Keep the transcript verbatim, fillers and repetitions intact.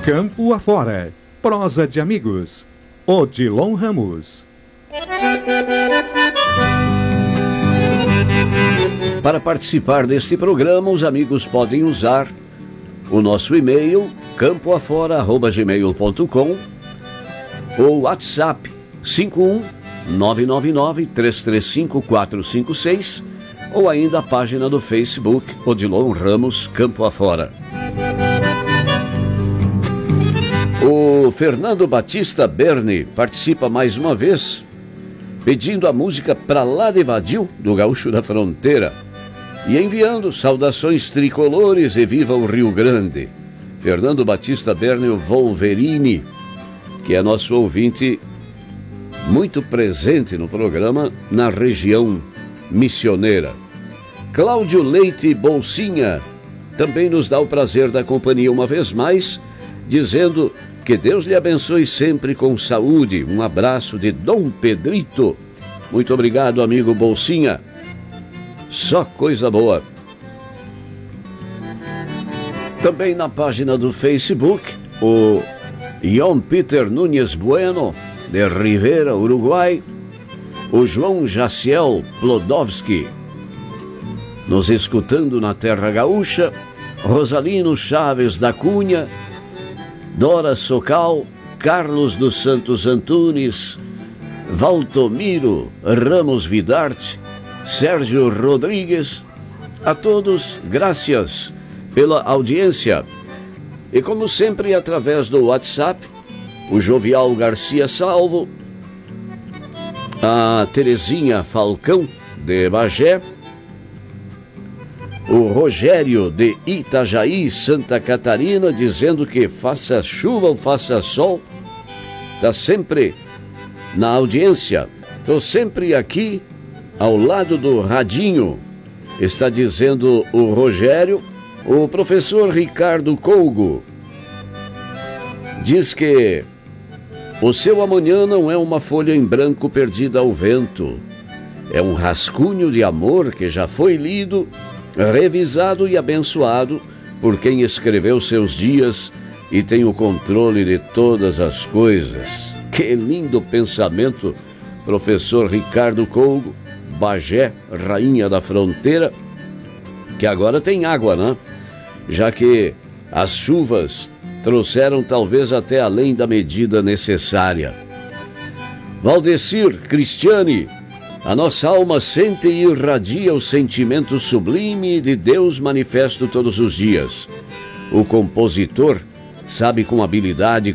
Campo afora, prosa de amigos. Odilon Ramos. Para participar deste programa, os amigos podem usar o nosso e-mail campoafora arroba gmail ponto com ou WhatsApp cinco um nove nove nove três três cinco quatro cinco seis ou ainda a página do Facebook Odilon Ramos Campo Afora. O Fernando Batista Berni participa mais uma vez, pedindo a música Pra Lá de Vadil, do Gaúcho da Fronteira, e enviando saudações tricolores e viva o Rio Grande. Fernando Batista Berni, o Wolverine, que é nosso ouvinte muito presente no programa na região missioneira. Cláudio Leite Bolsinha também nos dá o prazer da companhia uma vez mais, dizendo que Deus lhe abençoe sempre com saúde. Um abraço de Dom Pedrito. Muito obrigado, amigo Bolsinha. Só coisa boa. Também na página do Facebook, o João Peter Nunes Bueno, de Rivera, Uruguai, o João Jaciel Plodowski, nos escutando na Terra Gaúcha, Rosalino Chaves da Cunha, Dora Socal, Carlos dos Santos Antunes, Valtomiro Ramos Vidarte, Sérgio Rodrigues, a todos, graças pela audiência. E como sempre, através do WhatsApp, o Jovial Garcia Salvo, a Terezinha Falcão, de Bagé, o Rogério de Itajaí, Santa Catarina, dizendo que faça chuva ou faça sol, está sempre na audiência. Estou sempre aqui ao lado do radinho, está dizendo o Rogério. O professor Ricardo Colgo diz que o seu amanhã não é uma folha em branco perdida ao vento, é um rascunho de amor que já foi lido, revisado e abençoado por quem escreveu seus dias e tem o controle de todas as coisas. Que lindo pensamento, professor Ricardo Colgo, Bagé, Rainha da Fronteira, que agora tem água, né? Já que as chuvas trouxeram talvez até além da medida necessária. Valdecir Cristiane, a nossa alma sente e irradia o sentimento sublime de Deus manifesto todos os dias. O compositor sabe com habilidade